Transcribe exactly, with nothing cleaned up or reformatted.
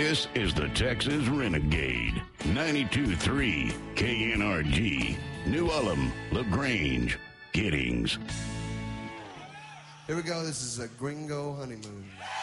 This is the Texas Renegade. ninety-two point three K N R G. New Ulm, LaGrange, Giddings. Here we go. This is a Gringo Honeymoon.